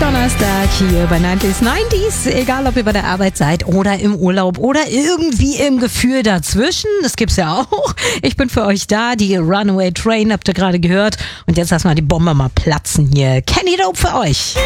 Donnerstag hier bei 90s, egal ob ihr bei der Arbeit seid oder im Urlaub oder irgendwie im Gefühl dazwischen, das gibt's ja auch. Ich bin für euch da, die Runaway Train habt ihr gerade gehört und jetzt lassen wir die Bombe mal platzen hier. Kenny Dope für euch.